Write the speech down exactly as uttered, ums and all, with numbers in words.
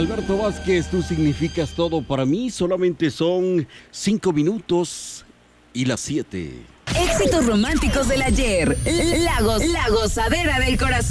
Alberto Vázquez, tú significas todo para mí. Solamente son cinco minutos y las siete. Éxitos románticos del ayer. La, go- la gozadera del corazón.